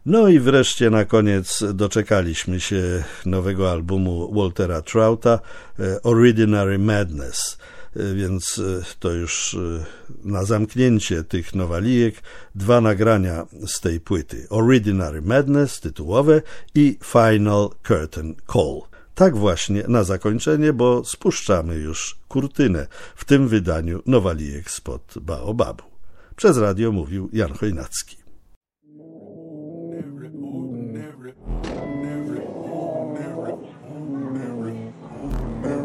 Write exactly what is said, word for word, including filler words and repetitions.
No i wreszcie na koniec doczekaliśmy się nowego albumu Waltera Trouta, Ordinary Madness, więc to już na zamknięcie tych nowalijek dwa nagrania z tej płyty: Ordinary Madness tytułowe i Final Curtain Call. Tak właśnie na zakończenie, bo spuszczamy już kurtynę w tym wydaniu nowalijek spod Baobabu. Przez radio mówił Jan Chojnacki.